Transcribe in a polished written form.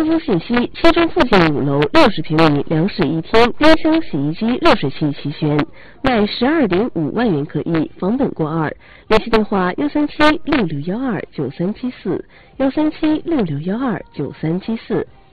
出租信息：七中附近5楼60平米2室1厅，冰箱、洗衣机、热水器齐全，卖12.5万元可以，房本过2。联系电话：13766129374，13766129374。